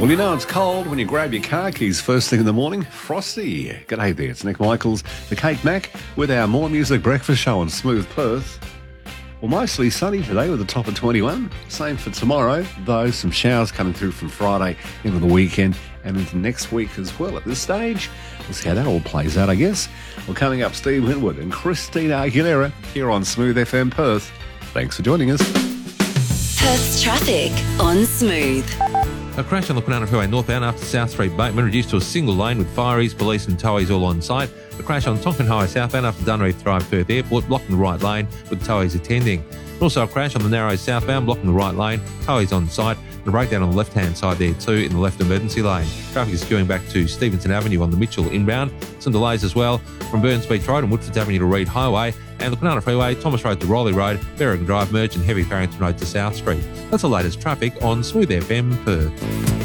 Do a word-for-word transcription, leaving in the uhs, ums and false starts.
Well, you know it's cold when you grab your car keys first thing in the morning. Frosty. G'day there, it's Nick Michaels, the Cake Mac, with our More Music breakfast show on Smooth Perth. Well, mostly sunny today with a top of twenty-one. Same for tomorrow, though some showers coming through from Friday into the weekend and into next week as well. At this stage, we'll see how that all plays out, I guess. Well, coming up, Steve Winwood and Christina Aguilera here on Smooth F M Perth. Thanks for joining us. Perth's traffic on Smooth. A crash on the Kwinana Freeway northbound after South Street Bateman, reduced to a single lane with fireys, police and towies all on site. A crash on Tonkin Highway southbound after Dunreath Drive, Perth Airport, blocking the right lane with towies attending. Also a crash on the Narrows southbound, blocking the right lane, towies on site, and a breakdown on the left-hand side there too in the left emergency lane. Traffic is queuing back to Stevenson Avenue on the Mitchell inbound. Some delays as well from Burns Beach Road and Woodfords Avenue to Reed Highway, and the Kwinana Freeway, Thomas Road to Rowley Road, Berrigan Drive merge and heavy Farrington Road to South Street. That's the latest traffic on Smooth F M Perth.